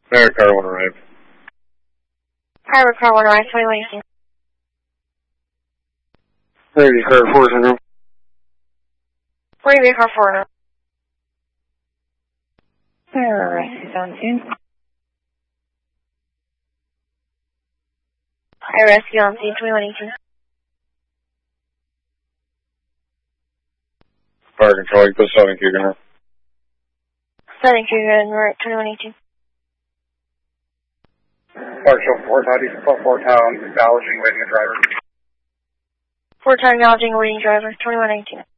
Pirate car 1 arrived. Pirate car 1 arrived, 2118. Navy car 4 syndrome. Navy car 4 now. Rescue Zone 2. Rescue on scene, 2118. Fire control, you put Southern Cougar now. Southern Cougar and we're at 2118. Partial 4 town, acknowledging waiting a driver. 4 town acknowledging a waiting driver, 2118.